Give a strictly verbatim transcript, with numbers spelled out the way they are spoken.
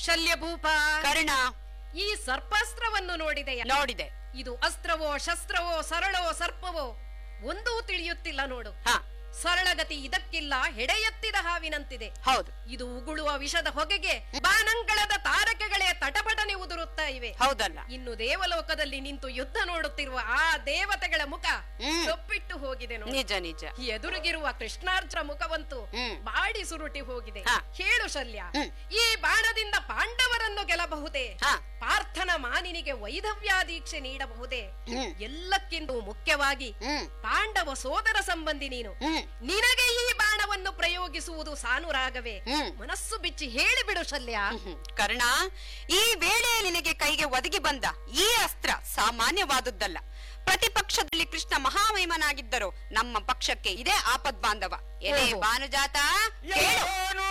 ಶಲ್ಯಭೂಪ ಕರ್ಣ, ಈ ಸರ್ಪಾಸ್ತ್ರವನ್ನು ನೋಡಿದೆಯ? ನೋಡಿದೆ. ಇದು ಅಸ್ತ್ರವೋ ಶಸ್ತ್ರವೋ ಸರಳವೋ ಸರ್ಪವೋ ಒಂದೂ ತಿಳಿಯುತ್ತಿಲ್ಲ ನೋಡು. ಹ, ಸರಳಗತಿ ಇದಕ್ಕಿಲ್ಲ, ಹೆಡೆಯೆತ್ತಿದ ಹಾವಿನಂತಿದೆ. ಹೌದು. ಇದು ಉಗುಳುವ ವಿಷದ ಹೊಗೆಗೆ ಬಾನಂಗಳದ ತಾರಕೆಗಳೇ ತಟಪಟನೆ ಉದುರುತ್ತಾ ಇವೆ. ಹೌದಲ್ಲ. ಇನ್ನು ದೇವಲೋಕದಲ್ಲಿ ನಿಂತು ಯುದ್ಧ ನೋಡುತ್ತಿರುವ ಆ ದೇವತೆಗಳ ಮುಖ ಹ್ಮ್. ಸೊಪ್ಪಿಟ್ಟು ಹೋಗಿದೆ ನೋಡಿ. ನಿಜ ನಿಜ. ಎದುರಿಗಿರುವ ಕೃಷ್ಣಾರ್ಜುನ ಮುಖವಂತೂ ಹ್ಮ್. ಬಾಡಿ ಸುರುಟಿ ಹೋಗಿದೆ. ಹ. ಹೇಳು ಶಲ್ಯ, ಹ್ಮ್. ಈ ಬಾಣದಿಂದ ಪಾಂಡವರನ್ನು ಗೆಲ್ಲಬಹುದೇ? ಹ. ಪಾರ್ಥನ ಮಾನಿನಿಗೆ ವೈಧವ್ಯಾದೀಕ್ಷೆ ನೀಡಬಹುದೇ? ಹ್ಮ್. ಎಲ್ಲಕ್ಕಿಂತ ಮುಖ್ಯವಾಗಿ ಹ್ಮ್. ಪಾಂಡವ ಸೋದರ ಸಂಬಂಧಿ ನೀನು. ಹ್ಮ್. ನಿನಗೆ ಈ ಬಾಣವನ್ನು ಪ್ರಯೋಗಿಸುವುದು ಸಾನುರಾಗವೇ? ಹ್ಮ್. ಮನಸ್ಸು ಬಿಚ್ಚಿ ಹೇಳಿಬಿಡು ಶಲ್ಯ. ಹ್ಮ್. ಕರ್ಣ, ಈ ವೇಳೆಯಲ್ಲಿ ನಿನಗೆ ಕೈಗೆ ಒದಗಿ ಬಂದ ಈ ಅಸ್ತ್ರ ಸಾಮಾನ್ಯವಾದುದಲ್ಲ. ಪ್ರತಿಪಕ್ಷದಲ್ಲಿ ಕೃಷ್ಣ ಮಹಾಮಹಿಮನಾಗಿದ್ದರು, ನಮ್ಮ ಪಕ್ಷಕ್ಕೆ ಇದೇ ಆಪದ್ಬಾಂಧವ. ಎಲೆ ಭಾನುಜಾತ, ಕೇಳು.